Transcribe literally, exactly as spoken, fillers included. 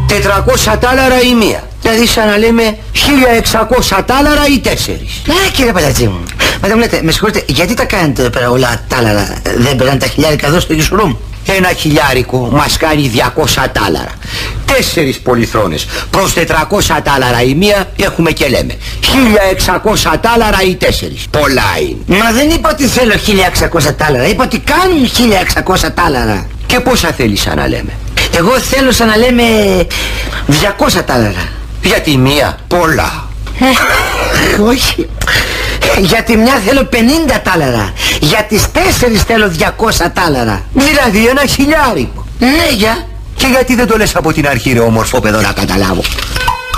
τετρακόσια τάλαρα η μία. Δηλαδή σαν να λέμε χίλια εξακόσια τάλαρα ή τέσσερις. Α, κύριε Παλατζή μου, μα μου λέτε, με συγχωρείτε, γιατί τα κάνετε εδώ πέρα όλα τάλαρα? Δεν περνάνε τα χιλιάρικα εδώ στο Γιουσουρούμ? Ένα χιλιάρικο μας κάνει διακόσια τάλαρα. Τέσσερις πολυθρόνες προς τετρακόσια τάλαρα η μία έχουμε και λέμε χίλια εξακόσια τάλαρα ή τέσσερις. Πολλά είναι. Μα δεν είπα ότι θέλω χίλια εξακόσια τάλαρα, είπα ότι κάνουν χίλια εξακόσια τάλαρα. Και πόσα θέλεις σαν να λέμε? Εγώ θέλω σαν να λέμε διακόσια τάλαρα. Για τη μία πολλά. Ε, όχι. Για τη μια θέλω πενήντα τάλαρα. Για τις τέσσερις θέλω διακόσια τάλαρα. Δηλαδή ένα χιλιάρικο. Ναι, για. Και γιατί δεν το λες από την αρχή ρε όμορφο παιδό να καταλάβω?